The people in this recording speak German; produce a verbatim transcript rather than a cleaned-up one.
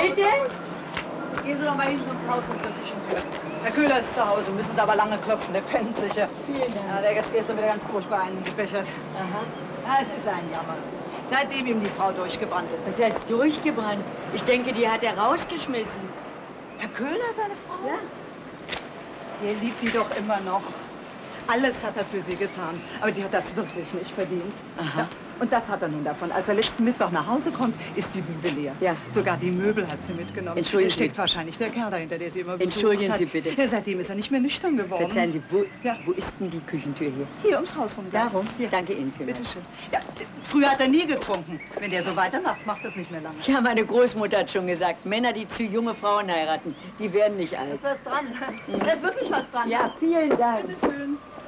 Bitte? Gehen Sie doch mal hinten ums Haus und zur Küchentür. Herr Köhler ist zu Hause, müssen Sie aber lange klopfen, der pennt sicher. Vielen Dank. Ja, der hat gestern wieder ganz furchtbar einen gebechert. Aha. Ja, es ist ein Jammer. Seitdem ihm die Frau durchgebrannt ist. Was heißt durchgebrannt? Ich denke, die hat er rausgeschmissen. Herr Köhler, seine Frau? Ja. Der liebt die doch immer noch. Alles hat er für sie getan. Aber die hat das wirklich nicht verdient. Aha. Ja. Und das hat er nun davon. Als er letzten Mittwoch nach Hause kommt, ist die Bude leer. Ja. Sogar die Möbel hat sie mitgenommen. Entschuldigen Es steckt Sie. wahrscheinlich der Kerl dahinter, der sie immer besucht Entschuldigen hat. Sie bitte. Ja, seitdem ist er nicht mehr nüchtern geworden. Verzeihen Sie, wo, Ja. wo ist denn die Küchentür hier? Hier ums Haus rum. Darum? Ja. Danke Ihnen vielmals. Bitte schön. Ja, früher hat er nie getrunken. Wenn der so weitermacht, macht das nicht mehr lange. Ja, meine Großmutter hat schon gesagt, Männer, die zu junge Frauen heiraten, die werden nicht alt. Da ist was dran. Da ist wirklich was dran. Ja, vielen Dank. Bitte schön.